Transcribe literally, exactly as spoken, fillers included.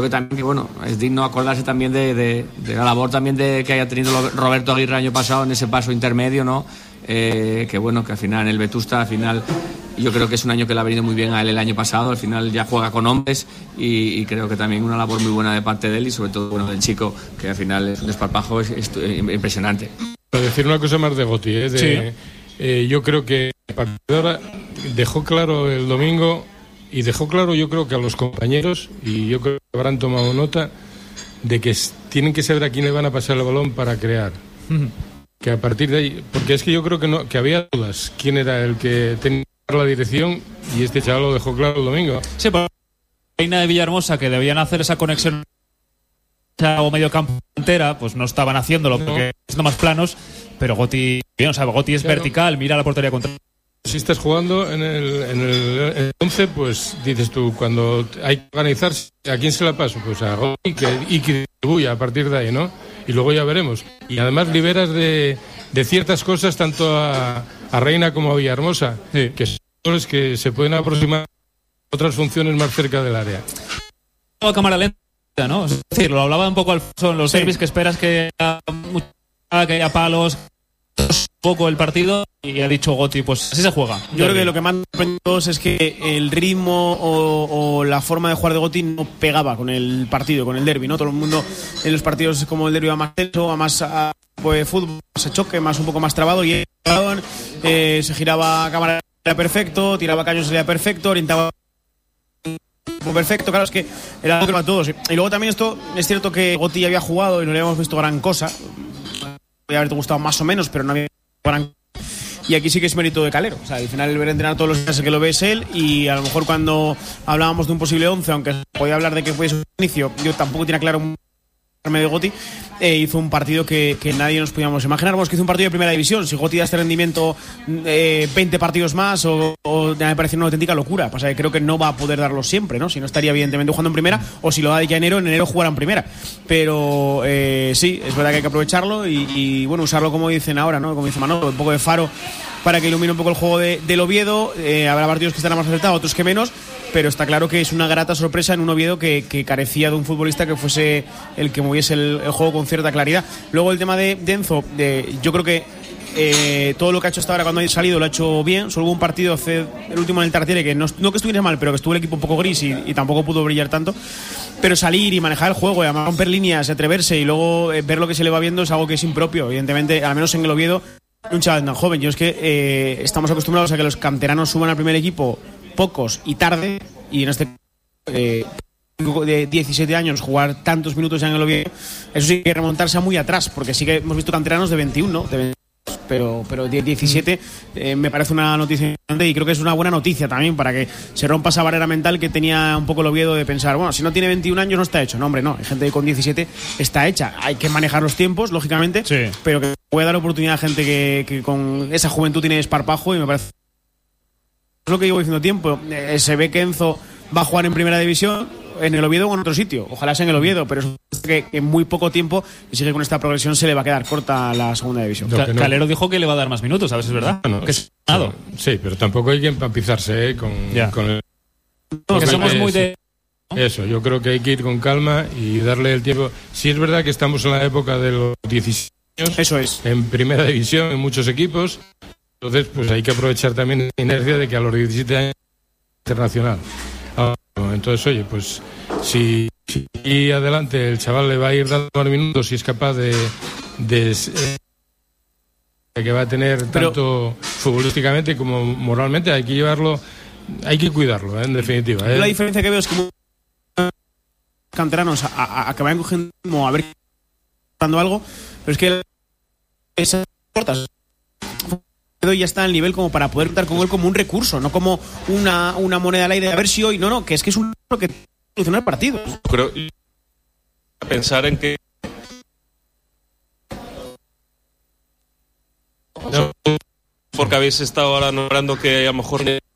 que también, bueno, es digno acordarse también de, de, de la labor también de que haya tenido Roberto Aguirre el año pasado en ese paso intermedio, ¿no? Eh, que bueno, que al final en el Vetusta, al final yo creo que es un año que le ha venido muy bien a él el año pasado, al final ya juega con hombres y, y creo que también una labor muy buena de parte de él y sobre todo, bueno, del chico, que al final es un desparpajo es, es, es impresionante. Para decir una cosa más de Goti, ¿eh? De, sí. eh, yo creo que a partir de ahora dejó claro el domingo y dejó claro, yo creo que a los compañeros, y yo creo que habrán tomado nota de que tienen que saber a quién le van a pasar el balón para crear. Uh-huh. Que a partir de ahí, porque es que yo creo que no, que había dudas quién era el que tenía la dirección y este chaval lo dejó claro el domingo. Sí, por la Reina de Villahermosa, que debían hacer esa conexión o medio campo entera, pues no estaban haciéndolo no. porque siendo más planos, pero Goti, bien, o sea, Goti es claro. vertical, mira la portería contra. Si estás jugando en el, en el once, pues dices tú, cuando hay que organizarse, ¿a quién se la paso? Pues a Goti que, y que distribuya a partir de ahí, ¿no? Y luego ya veremos. Y además liberas de, de ciertas cosas tanto a, a Reina como a Villahermosa, sí. que son los que se pueden aproximar a otras funciones más cerca del área. A cámara lenta, ¿no? Es decir, lo hablaba un poco Alfonso en los sí. derbis, que esperas que haya, que haya palos, un poco el partido, y ha dicho Goti, pues así se juega. Yo derby. Creo que lo que más me sorprendió es que el ritmo o, o la forma de jugar de Goti no pegaba con el partido, con el derbi, ¿no? Todo el mundo en los partidos como el derbi va más tenso, a más a, pues, fútbol, se choque, más un poco más trabado, y eh, se giraba a cámara perfecto, tiraba caños salía perfecto, orientaba perfecto, claro, es que era algo que para todos. Y luego también esto, es cierto que Goti había jugado y no le habíamos visto gran cosa. Podría haberte gustado más o menos, pero no había gran. Y aquí sí que es mérito de Calero. O sea, al final ver entrenar todos los días que lo ves él, y a lo mejor cuando hablábamos de un posible once, aunque podía hablar de que fuese un inicio, yo tampoco tenía claro un de Goti, eh, hizo un partido que, que nadie nos podíamos imaginar. Vamos, que hizo un partido de primera división. Si Goti da este rendimiento eh, veinte partidos más, o, o me parece una auténtica locura. Pasa que creo que no va a poder darlo siempre, ¿no? Si no estaría evidentemente jugando en primera, o si lo da de ya enero, en enero jugará en primera. Pero eh, sí, es verdad que hay que aprovecharlo y, y bueno, usarlo como dicen ahora, ¿no? Como dice Manolo, un poco de faro para que ilumine un poco el juego de, del Oviedo. Eh, habrá partidos que estarán más acertados, otros que menos, pero está claro que es una grata sorpresa en un Oviedo que, que carecía de un futbolista que fuese el que moviese el, el juego con cierta claridad. Luego el tema de, de Enzo, de, yo creo que eh, todo lo que ha hecho hasta ahora cuando ha salido lo ha hecho bien. Solo hubo un partido, hace el último en el Tartiere, que no, no que estuviera mal, pero que estuvo el equipo un poco gris y, y tampoco pudo brillar tanto. Pero salir y manejar el juego y además romper líneas, atreverse y luego eh, ver lo que se le va viendo es algo que es impropio, evidentemente, al menos en el Oviedo, un chaval tan joven. Yo es que eh, estamos acostumbrados a que los canteranos suban al primer equipo pocos y tarde, y en este eh, de diecisiete años jugar tantos minutos ya en el Oviedo, eso sí que remontarse a muy atrás, porque sí que hemos visto canteranos de veintiuno, de veinte, pero, pero de diecisiete eh, me parece una noticia importante, y creo que es una buena noticia también para que se rompa esa barrera mental que tenía un poco el Oviedo de pensar, bueno, si no tiene veintiún años no está hecho. No, hombre, no, hay gente que con diecisiete está hecha. Hay que manejar los tiempos, lógicamente, sí, pero que puede dar oportunidad a gente que, que con esa juventud tiene desparpajo, y me parece es lo que llevo diciendo tiempo. Eh, se ve que Enzo va a jugar en primera división, en el Oviedo o en otro sitio. Ojalá sea en el Oviedo, pero es que en muy poco tiempo, y sigue con esta progresión, se le va a quedar corta la segunda división. Ca- no. Calero dijo que le va a dar más minutos, a ver si es verdad. No, no, que es no, sí, pero tampoco hay que empapizarse, ¿eh? con, con el... No, que somos muy de... Eso, yo creo que hay que ir con calma y darle el tiempo. Sí es verdad que estamos en la época de los diecisiete años. Eso es. En primera división, en muchos equipos. Entonces, pues hay que aprovechar también la inercia de que a los diecisiete años internacional. Entonces, oye, pues si, si adelante el chaval le va a ir dando más minutos, si es capaz de, de eh, que va a tener Pero, tanto futbolísticamente como moralmente, hay que llevarlo, hay que cuidarlo, ¿eh? En definitiva. ¿eh? La diferencia que veo es que canteranos a, a, a que vayan cogiendo, a ver dando algo, pero es que esas cortas ya está al nivel como para poder contar con él como un recurso, no como una, una moneda al aire, a ver si hoy, no, no, que es que es un que soluciona el partido. Creo pensar en que no, porque habéis estado ahora nombrando que a lo mejor